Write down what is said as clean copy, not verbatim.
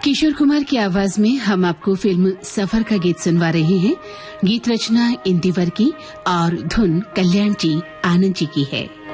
किशोर कुमार की आवाज में हम आपको फिल्म सफर का गीत सुनवा रहे हैं। गीत रचना इंदिवर की और धुन कल्याण जी आनंद जी की है।